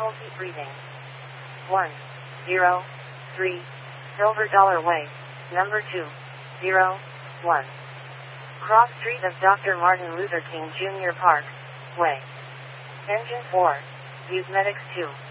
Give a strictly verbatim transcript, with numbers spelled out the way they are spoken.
Difficulty breathing. one zero three Silver Dollar Way, number two zero one. Cross Street of Doctor Martin Luther King Junior Park, Way. Engine four. Use Medics two.